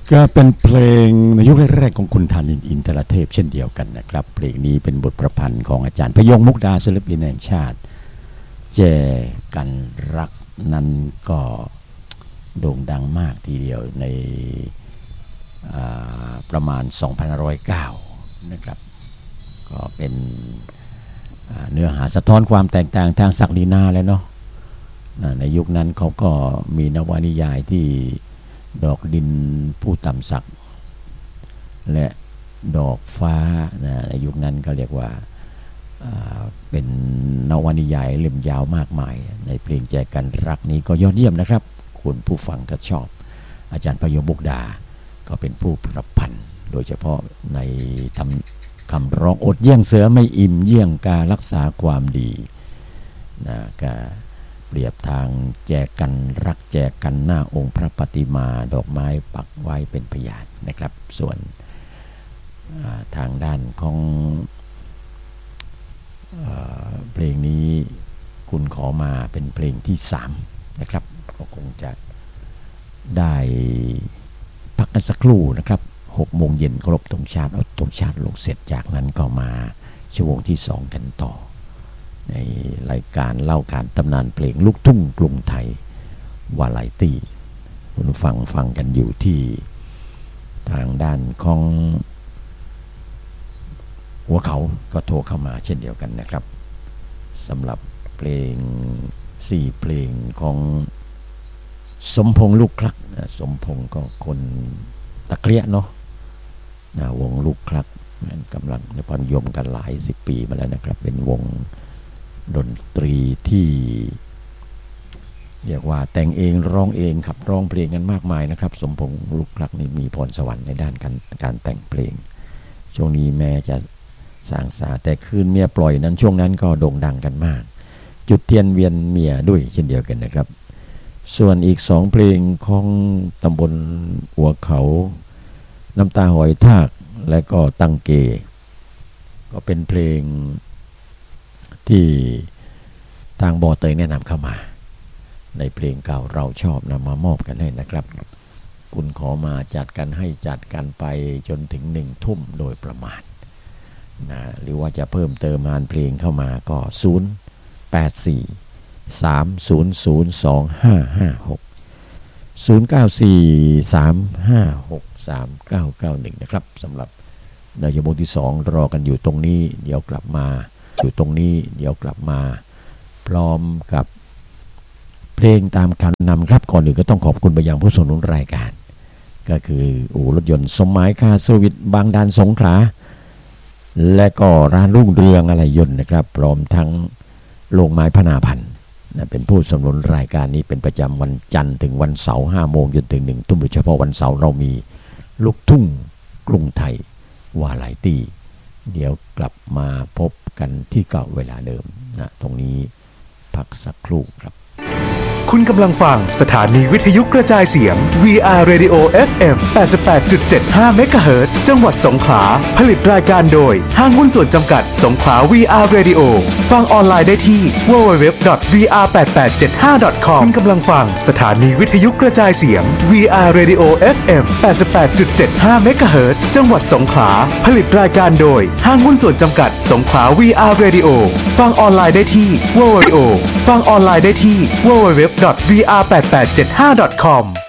ก็เป็นเพลงในยุคแรกๆของคุณธานินทร์อินทรเทพเช่นเดียวกันนะครับเพลงนี้เป็นบทประพันธ์ของอาจารย์พยงมุกดาศิลปินแห่งชาติแจกันรักนั้นก็โด่งดังมากทีเดียวในประมาณ 2509 นะครับก็เป็นเนื้อหาสะท้อนความแตกต่างทางศักดินาแล้วเนาะในยุคนั้นเขาก็มีนวนิยายที่ดอกดินผู้ต่ำศักดิ์และดอกฟ้าในยุคนั้นก็เรียกว่าเป็นนวนิยายเล่มยาวมากมายในเพลงแจกันรักนี้ก็ยอดเยี่ยมนะครับคุณผู้ฟังก็ชอบอาจารย์พยงมุกดาก็เป็นผู้ประพันธ์โดยเฉพาะในทำคำร้องอดเยี่ยงเสือไม่อิ่มเยี่ยงการรักษาความดีนะก็เปรียบทางแจกันรักแจกันหน้าองค์พระปฏิมาดอกไม้ปักไว้เป็นพยานนะครับส่วนทางด้านของเพลงนี้คุณขอมาเป็นเพลงที่3นะครับก็คงจะได้พักกันสักครู่นะครับ6 โมงเย็นครบธงชาติเอาธงชาติลงเสร็จจากนั้นก็มาชั่วโมงที่2กันต่อในรายการเล่าการตำนานเพลงลูกทุ่งกรุงไทยวาไรตี้คุณฟังกันอยู่ที่ทางด้านของหัวเขาก็โทรเข้ามาเช่นเดียวกันนะครับสำหรับเพลง4 เพลงของสมพงษ์ลูกคลักสมพงษ์ก็คนตะเกียะเนาะวงลูกคลักกำลังในความนิยมกันหลาย10 ปีมาแล้วนะครับเป็นวงดนตรีที่เรียกว่าแต่งเองร้องเองขับร้องเพลงกันมากมายนะครับสมพงษ์ลูกคลักนี่มีพรสวรรค์ในด้านการแต่งเพลงช่วงนี้แม้จะสร้างสาแต่คืนเมียปล่อยนั้นช่วงนั้นก็โด่งดังกันมากจุดเทียนเวียนเมียด้วยเช่นเดียวกันนะครับส่วนอีก2 เพลงของตำบลหัวเขาน้ำตาหอยทากและก็ตังเกก็เป็นเพลงที่ทางบ่อเตยแนะนำเข้ามาในเพลงเก่าเราชอบนำมามอบกันให้นะครับคุณขอมาจัดกันให้จัดกันไปจนถึง1 ทุ่มโดยประมาณนะหรือว่าจะเพิ่มเติมงานเพลงเข้ามาก็084 300 2556 094 356 3991นะครับสำหรับในชั่วโมงที่2รอกันอยู่ตรงนี้เดี๋ยวกลับมาอยู่ตรงนี้เดี๋ยวกลับมาพร้อมกับเพลงตามคำนำครับก่อนอื่นก็ต้องขอบคุณไปยังผู้สนับสนุนรายการก็คืออู่รถยนต์สมหมายคาร์เซอร์วิสบางดานสงขลาและก็ร้านรุ่งเรืองอะไรยนต์นะครับพร้อมทั้งโรงไม้พนาพันธ์เป็นผู้สนับสนุนรายการนี้เป็นประจำวันจันทร์ถึงวันเสาร์ 5 โมงจนถึง 1 ทุ่มโดยเฉพาะวันเสาร์เรามีลูกทุ่งกรุงไทยวาไรตี้เดี๋ยวกลับมาพบกันที่เก่าเวลาเดิมนะตรงนี้พักสักครู่ครับคุณกำลังฟังสถานีวิทยุกระจายเสียง VR Radio FM 88.75 MHz จังหวัดสงขลาผลิตรายการโดยห้างหุ้นส่วนจำกัดสงขลา VR Radio ฟังออนไลน์ได้ที่ www.vr8875.com คุณกำลังฟังสถานีวิทยุกระจายเสียง VR Radio FM 88.75 MHz จังหวัดสงขลาผลิตรายการโดยห้างหุ้นส่วนจำกัดสงขลา VR Radio ฟังออนไลน์ได้ที่ www.vr8875.com